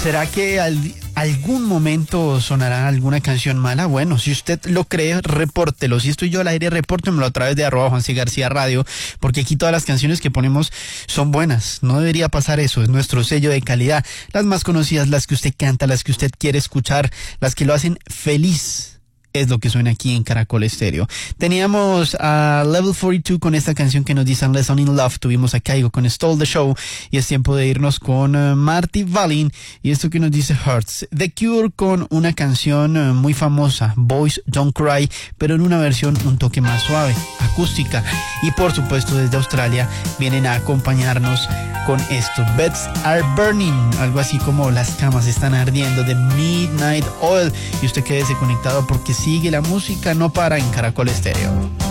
¿Será que algún momento sonará alguna canción mala? Bueno, si usted lo cree, repórtelo. Si estoy yo al aire, repórtemelo a través de @JuanCGarcía Radio, porque aquí todas las canciones que ponemos son buenas. No debería pasar eso, es nuestro sello de calidad. Las más conocidas, las que usted canta, las que usted quiere escuchar, las que lo hacen feliz. Es lo que suena aquí en Caracol Estéreo. Teníamos a Level 42 con esta canción que nos dice Unless I'm in Love. Tuvimos a Kygo con Stole the Show. Y es tiempo de irnos con Marty Balin y esto que nos dice Hurts. The Cure con una canción muy famosa, Boys Don't Cry, pero en una versión un toque más suave, acústica. Y por supuesto desde Australia vienen a acompañarnos con esto, Beds Are Burning, algo así como las camas están ardiendo, de Midnight Oil. Y usted quédese conectado porque sigue la música, no para en Caracol Estéreo.